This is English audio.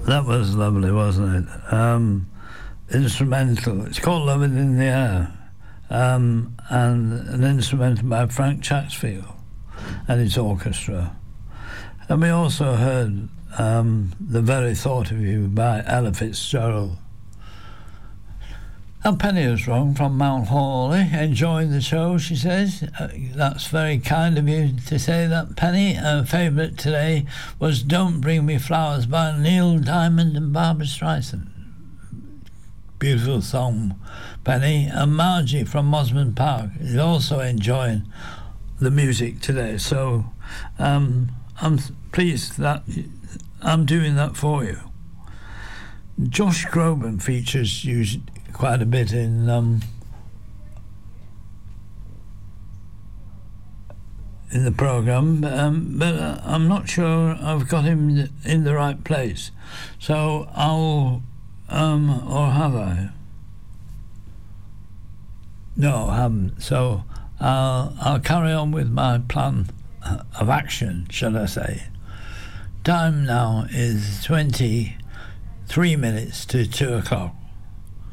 That was lovely, wasn't it? Instrumental. It's called Loving in the Air. And an instrumental by Frank Chatsfield and his orchestra. And we also heard The Very Thought of You by Ella Fitzgerald. And Penny is wrong from Mount Hawley, enjoying the show, she says. That's very kind of you to say that, Penny. Her favourite today was Don't Bring Me Flowers by Neil Diamond and Barbra Streisand. Beautiful song, Penny. And Margie from Mosman Park is also enjoying the music today. So I'm pleased that I'm doing that for you. Josh Groban features quite a bit in the programme, but I'm not sure I've got him in the right place. So I'll, or have I? No, I haven't. So I'll carry on with my plan of action, shall I say. Time now is 23 minutes to 2 o'clock.